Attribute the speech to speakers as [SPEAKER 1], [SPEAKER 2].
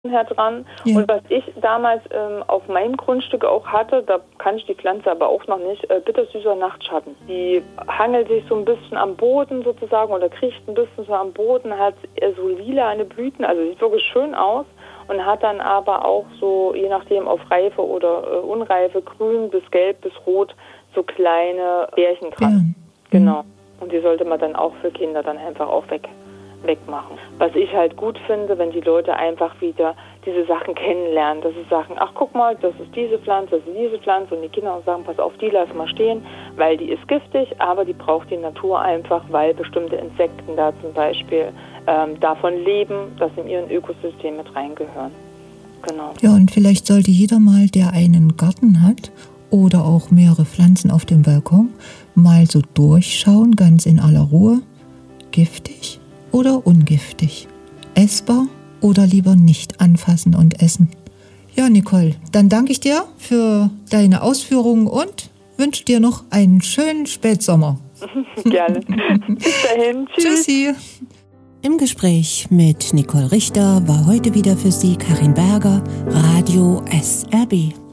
[SPEAKER 1] her dran. Ja. Und was ich damals auf meinem Grundstück auch hatte, da kann ich die Pflanze aber auch noch nicht, bittersüßer Nachtschatten. Die hangelt sich so ein bisschen am Boden sozusagen oder kriecht ein bisschen so am Boden, hat so lilane Blüten, also sieht wirklich schön aus und hat dann aber auch so, je nachdem auf Reife oder Unreife, grün bis gelb bis rot, so kleine Bärchen dran. Ja. Genau. Und die sollte man dann auch für Kinder dann einfach auch wegmachen. Was ich halt gut finde, wenn die Leute einfach wieder diese Sachen kennenlernen, dass sie sagen, ach guck mal, das ist diese Pflanze, das ist diese Pflanze und die Kinder auch sagen, pass auf, die lassen wir stehen, weil die ist giftig, aber die braucht die Natur einfach, weil bestimmte Insekten da zum Beispiel davon leben, dass in ihren Ökosystem mit reingehören. Genau.
[SPEAKER 2] Ja, und vielleicht sollte jeder mal, der einen Garten hat oder auch mehrere Pflanzen auf dem Balkon, mal so durchschauen, ganz in aller Ruhe, giftig oder ungiftig? Essbar oder lieber nicht anfassen und essen? Ja, Nicole, dann danke ich dir für deine Ausführungen und wünsche dir noch einen schönen Spätsommer.
[SPEAKER 1] Gerne. Bis dahin. Tschüss.
[SPEAKER 2] Tschüssi.
[SPEAKER 3] Im Gespräch mit Nicole Richter war heute wieder für Sie Karin Berger, Radio SRB.